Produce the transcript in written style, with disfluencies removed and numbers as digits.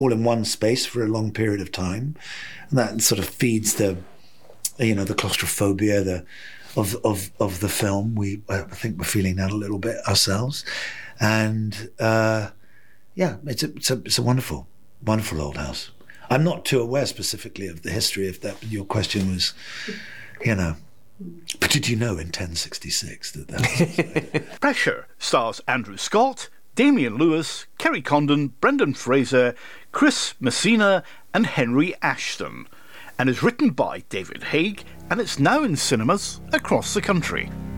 all in one space for a long period of time, and that sort of feeds the claustrophobia of the film. I think we're feeling that a little bit ourselves, and it's a wonderful old house. I'm not too aware specifically of the history. If that your question was, but did you know in 1066 that was Pressure stars Andrew Scott, Damian Lewis, Kerry Condon, Brendan Fraser, Chris Messina and Henry Ashton, and is written by David Haig, and it's now in cinemas across the country.